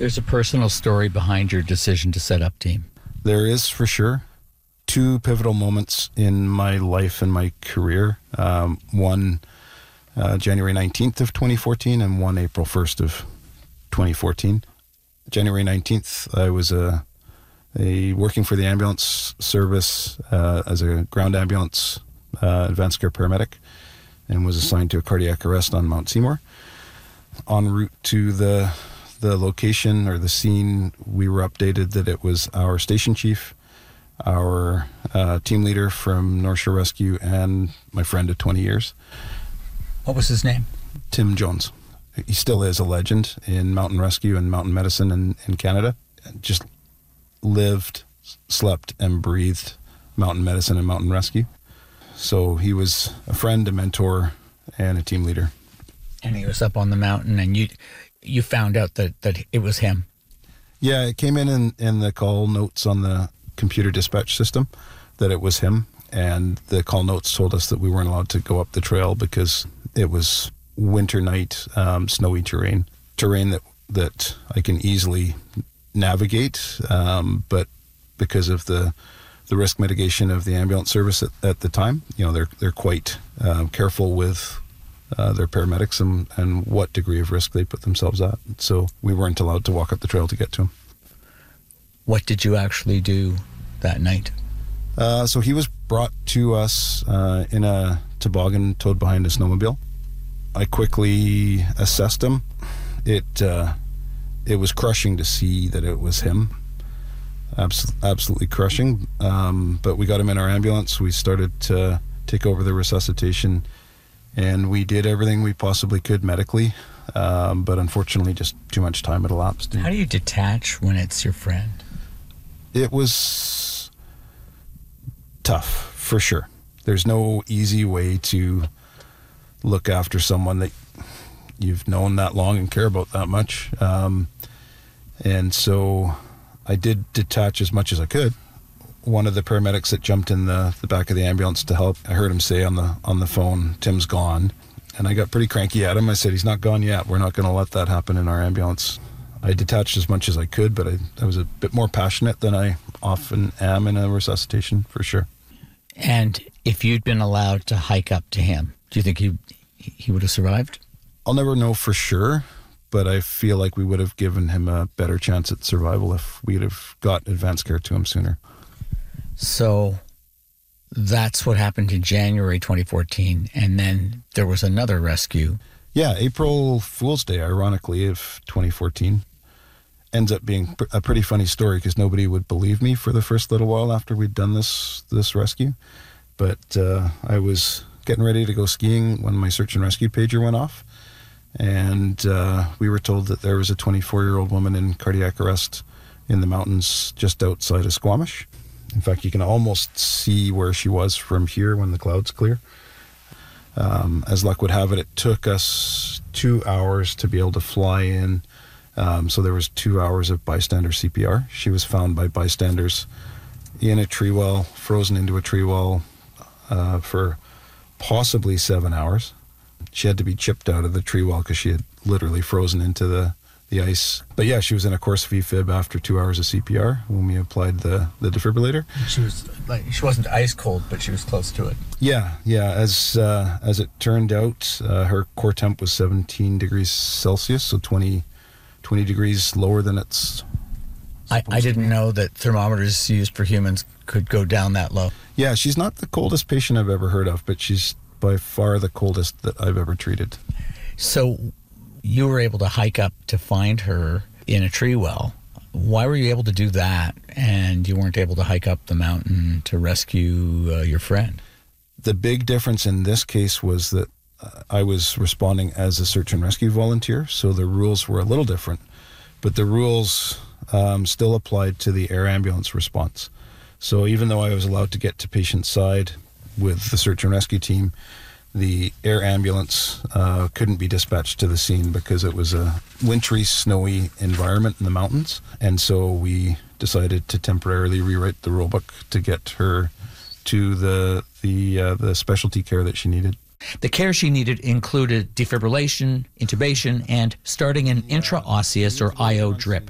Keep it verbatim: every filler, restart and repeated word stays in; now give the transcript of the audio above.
There's a personal story behind your decision to set up TEAM. There is, for sure. Two pivotal moments in my life and my career. Um, one uh, January nineteenth of twenty fourteen and one April first of twenty fourteen. January nineteenth, I was a, a working for the ambulance service uh, as a ground ambulance uh, advanced care paramedic, and was assigned to a cardiac arrest on Mount Seymour. En route to the the location or the scene, we were updated that it was our station chief, our uh, team leader from North Shore Rescue, and my friend of twenty years. What was his name? Tim Jones. He still is a legend in mountain rescue and mountain medicine in, in Canada. Just lived, slept, and breathed mountain medicine and mountain rescue. So he was a friend, a mentor, and a team leader. And he was up on the mountain, and you you found out that, that it was him. Yeah, it came in, in in the call notes on the computer dispatch system that it was him. And the call notes told us that we weren't allowed to go up the trail because it was winter night, um, snowy terrain, terrain that, that I can easily navigate. Um, but because of the the risk mitigation of the ambulance service at, at the time, you know, they're they're quite uh, careful with Uh, their paramedics and, and what degree of risk they put themselves at. So we weren't allowed to walk up the trail to get to him. What did you actually do that night? Uh, so he was brought to us uh, in a toboggan towed behind a snowmobile. I quickly assessed him. It uh, it was crushing to see that it was him. Abs- absolutely crushing. Um, but we got him in our ambulance. We started to take over the resuscitation. And we did everything we possibly could medically, um, but unfortunately just too much time had elapsed. How do you detach when it's your friend? It was tough, for sure. There's no easy way to look after someone that you've known that long and care about that much. Um, and so I did detach as much as I could. One of the paramedics that jumped in the, the back of the ambulance to help, I heard him say on the on the phone, "Tim's gone." And I got pretty cranky at him. I said, "He's not gone yet. We're not going to let that happen in our ambulance." I detached as much as I could, but I, I was a bit more passionate than I often am in a resuscitation, for sure. And if you'd been allowed to hike up to him, do you think he he would have survived? I'll never know for sure, but I feel like we would have given him a better chance at survival if we'd have got advanced care to him sooner. So that's what happened in January twenty fourteen, and then there was another rescue. Yeah, April Fool's Day, ironically, of twenty fourteen. Ends up being a pretty funny story because nobody would believe me for the first little while after we'd done this this rescue. But uh, I was getting ready to go skiing when my search and rescue pager went off, and uh, we were told that there was a twenty-four-year-old woman in cardiac arrest in the mountains just outside of Squamish. In fact, you can almost see where she was from here when the clouds clear. Um, as luck would have it, it took us two hours to be able to fly in. Um, so there was two hours of bystander C P R. She was found by bystanders in a tree well, frozen into a tree well uh, for possibly seven hours. She had to be chipped out of the tree well because she had literally frozen into the the ice. But yeah, she was in a course V fib after two hours of C P R when we applied the, the defibrillator. She was like, she wasn't ice cold, but she was close to it. Yeah, yeah. As uh, as it turned out, uh, her core temp was seventeen degrees Celsius, so twenty, twenty degrees lower than it's I, I didn't know that thermometers used for humans could go down that low. Yeah, she's not the coldest patient I've ever heard of, but she's by far the coldest that I've ever treated. So you were able to hike up to find her in a tree well. Why were you able to do that and you weren't able to hike up the mountain to rescue uh, your friend? The big difference in this case was that uh, I was responding as a search and rescue volunteer, so the rules were a little different, but the rules um, still applied to the air ambulance response. So even though I was allowed to get to patient side with the search and rescue team, the air ambulance uh, couldn't be dispatched to the scene because it was a wintry, snowy environment in the mountains. And so we decided to temporarily rewrite the rulebook to get her to the the uh, the specialty care that she needed. The care she needed included defibrillation, intubation, and starting an intraosseous or I O drip.